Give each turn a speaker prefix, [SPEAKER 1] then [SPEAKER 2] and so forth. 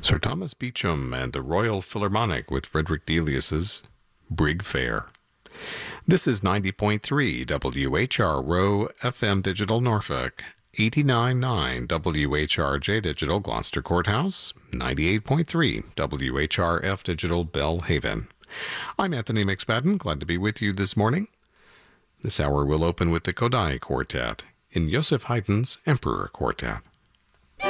[SPEAKER 1] Sir Thomas Beecham and the Royal Philharmonic with Frederick Delius's Brig Fair. This is 90.3 WHR Row FM Digital Norfolk, 89.9 WHRJ Digital Gloucester Courthouse, 98.3 WHRF Digital Bellhaven. I'm Anthony McSpadden, glad to be with you this morning. This hour will open with the Kodály Quartet in Joseph Haydn's Emperor Quartet.